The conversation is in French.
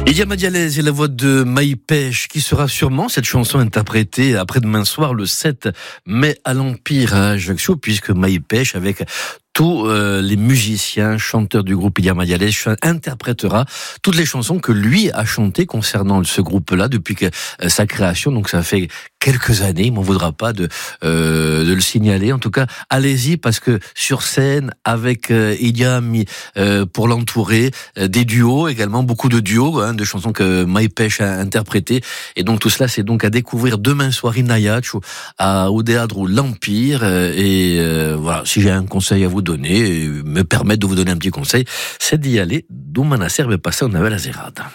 Idiama Dialès et la voix de Maï Pêche, qui sera sûrement cette chanson interprétée après-demain soir, le 7 mai, à l'Empire à Ajaccio, puisque Maï Pêche, avec tous les musiciens, chanteurs du groupe Idiama Dialès, interprétera toutes les chansons que lui a chantées concernant ce groupe-là depuis que sa création. Donc ça fait quelques années, il m'en voudra pas de le signaler. En tout cas, allez-y, parce que sur scène, avec Idiam pour l'entourer, des duos également, beaucoup de duos, de chansons que Maï Pêche a interprétées. Et donc tout cela, c'est donc à découvrir demain soir à Odeadro, l'Empire. Voilà, si j'ai un conseil à vous donner, me permettre de vous donner un petit conseil, c'est d'y aller. D'où Manasser veut passer en Navel Azerad.